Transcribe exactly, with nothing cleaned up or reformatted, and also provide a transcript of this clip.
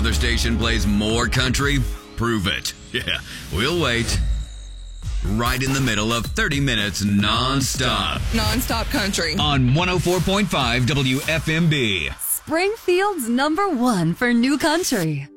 other station plays more country? Prove it. Yeah, we'll wait. Right in the middle of thirty minutes non-stop. Non-stop country. On one oh four point five W F M B. Springfield's number one for new country.